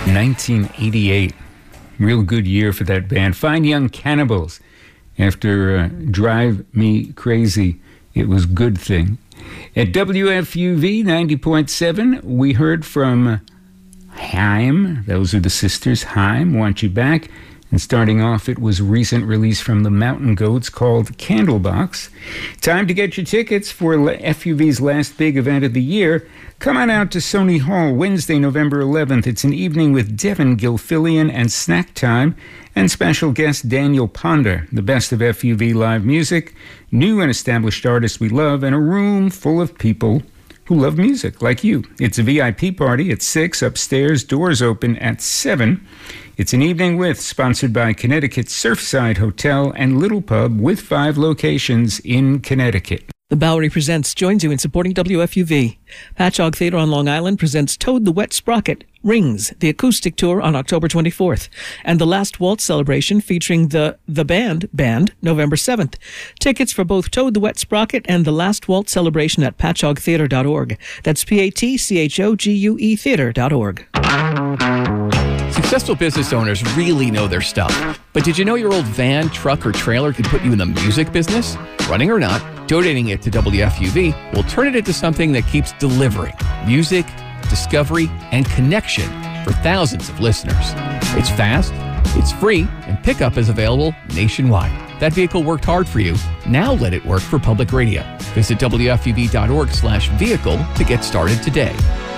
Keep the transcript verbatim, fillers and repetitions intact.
nineteen eighty-eight. Real good year for that band. Fine Young Cannibals. After uh, Drive Me Crazy, it was Good Thing. At W F U V ninety point seven, we heard from Haim. Those are the sisters. Haim, Want You Back. And starting off, it was a recent release from the Mountain Goats called Candlebox. Time to get your tickets for F U V's last big event of the year. Come on out to Sony Hall Wednesday, November eleventh. It's an evening with Devin Gilfillian and Snack Time and special guest Daniel Ponder. The best of F U V live music, new and established artists we love, and a room full of people who love music like you. It's a V I P party at six upstairs, doors open at seven. It's an evening with, sponsored by Connecticut Surfside Hotel and Little Pub with five locations in Connecticut. The Bowery Presents joins you in supporting W F U V. Patchogue Theater on Long Island presents Toad the Wet Sprocket, Rings, the acoustic tour on October twenty-fourth, and the Last Waltz celebration featuring the The Band Band November seventh. Tickets for both Toad the Wet Sprocket and the Last Waltz celebration at patchogue theater dot org. That's P A T C H O G U E theater dot org. Successful business owners really know their stuff. But did you know your old van, truck, or trailer could put you in the music business? Running or not, donating it to W F U V will turn it into something that keeps delivering music, discovery, and connection for thousands of listeners. It's fast, it's free, and pickup is available nationwide. That vehicle worked hard for you. Now let it work for public radio. Visit W F U V dot org slash vehicle to get started today.